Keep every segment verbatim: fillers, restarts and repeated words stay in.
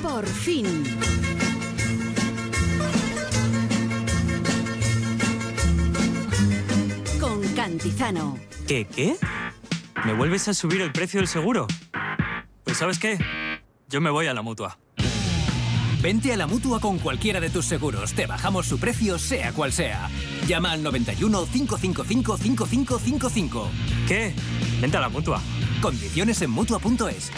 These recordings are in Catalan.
Por fin. Con Cantizano. ¿Qué, qué? ¿Me vuelves a subir el precio del seguro? Pues ¿sabes qué? Yo me voy a la Mutua. Vente a la Mutua con cualquiera de tus seguros. Te bajamos su precio, sea cual sea. Llama al noventa y uno, cinco cinco cinco, cinco cinco cinco cinco. ¿Qué? Vente a la Mutua. Condiciones en Mutua punto es.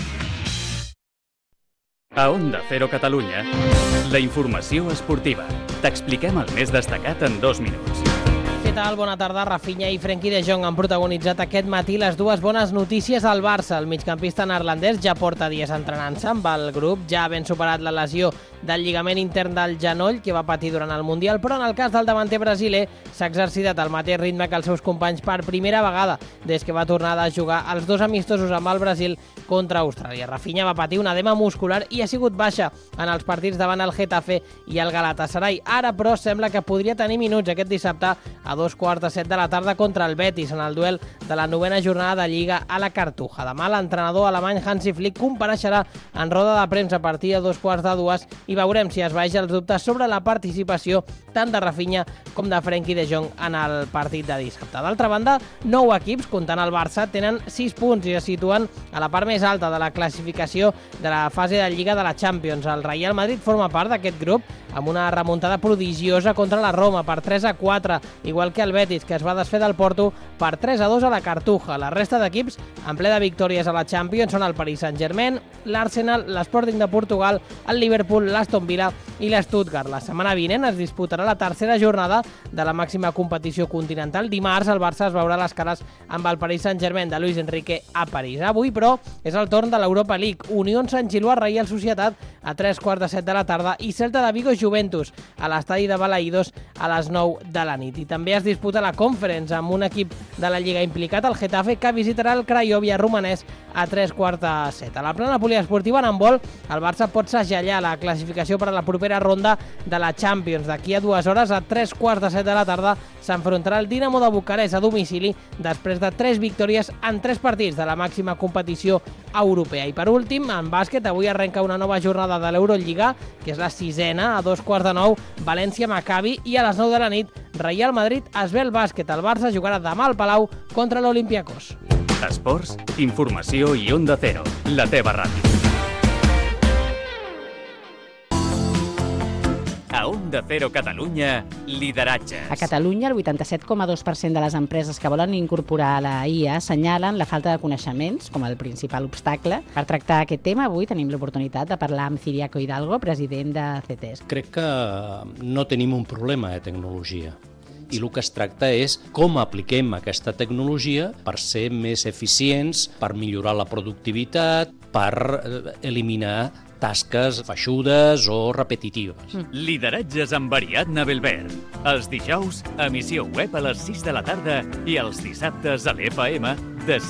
A Onda Cero Catalunya, la informació esportiva. T'expliquem el més destacat en dos minuts. Què tal? Bona tarda. Rafinha i Frenkie de Jong han protagonitzat aquest matí les dues bones notícies al Barça. El migcampista neerlandès ja porta dies entrenant-se amb el grup, ja ben superat la lesió del lligament intern del genoll que va patir durant el Mundial, però en el cas del davanter brasiler s'ha exercitat al mateix ritme que els seus companys per primera vegada des que va tornar a jugar els dos amistosos amb el Brasil contra Austràlia. Rafinha va patir una edema muscular i ha sigut baixa en els partits davant el Getafe i el Galatasaray. Ara, però, sembla que podria tenir minuts aquest dissabte a dos quarts de set de la tarda contra el Betis en el duel de la novena jornada de Lliga a la Cartuja. Demà l'entrenador alemany Hansi Flick compareixerà en roda de premsa a partir de dos quarts de dues i veurem si es baixen els dubtes sobre la participació tant de Rafinha com de Frenkie de Jong en el partit de dissabte. D'altra banda, nou equips, comptant el Barça, tenen sis punts i es situen a la part més alta de la classificació de la fase de Lliga de la Champions. El Real Madrid forma part d'aquest grup amb una remuntada prodigiosa contra la Roma per tres a quatre, igual que el Betis, que es va desfer del Porto per tres a dos a la Cartuja. La resta d'equips en ple de victòries a la Champions són el Paris Saint-Germain, l'Arsenal, l'Sporting de Portugal, el Liverpool, l'Aston Villa i l'Stuttgart. La setmana vinent es disputarà la tercera jornada de la màxima competició continental. Dimarts el Barça es veurà les cares amb el Paris Saint-Germain de Luis Enrique a París. Avui, però, és el torn de l'Europa League. Unión Sant-Gilwà, Reial Societat a tres quarts de set de la tarda i Celta de Vigo Juventus a l'estadi de Balaïdos a les nou de la nit. I també es disputa la Conference amb un equip de la Lliga implicat, el Getafe, que visitarà el Craiovia romanès a tres quarts de set. A la plana poliesportiva en handbol, el Barça pot segellar la classificació per a la propera ronda de la Champions. D'aquí a dues hores, a tres quarts de set de la tarda, s'enfrontarà el Dinamo de Bucarest a domicili després de tres victòries en tres partits de la màxima competició europea. I per últim, en bàsquet, avui arrenca una nova jornada de l'Eurolliga, que és la sisena, a dos quarts de nou, València-Maccabi, i a les nou de la nit, Real Madrid-Asbel Bàsquet. El Barça jugarà demà al Palau contra l'Olympiacos. Esports, informació i Onda Cero, la teva ràdio. A Onda Cero Catalunya, lideratges. A Catalunya, el vuitanta-set coma dos per cent de les empreses que volen incorporar a la I A assenyalen la falta de coneixements com el principal obstacle. Per tractar aquest tema, avui tenim l'oportunitat de parlar amb Ciriaco Hidalgo, president de CETES. Crec que no tenim un problema de tecnologia. I el que es tracta és com apliquem aquesta tecnologia per ser més eficients, per millorar la productivitat, per eliminar tasques feixudes o repetitives. Mm. Lideratges amb Ariadna Belbert. Els dijous, emissió web a les sis de la tarda i els dissabtes a l'F M